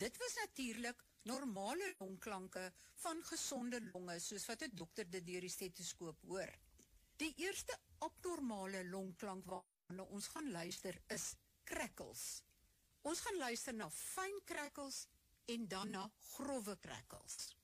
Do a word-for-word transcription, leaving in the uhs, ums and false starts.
dit was natuurlik normale longklanke van gesonde longe, soos wat 'n dokter dit deur die stetoskoop hoor. Die eerste abnormale longklank waarna ons gaan luister is crackles. Ons gaan luister na fyn crackles en dan na grove crackles.